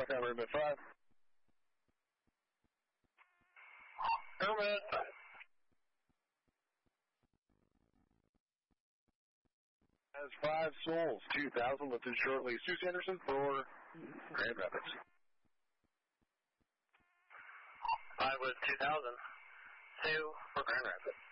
Buckeye Mermaid 5. Mermaid 5. As 5 Souls, 2000, lifted shortly. Stu Sanderson for Grand Rapids. 5 was 2000. 2 for Grand Rapids.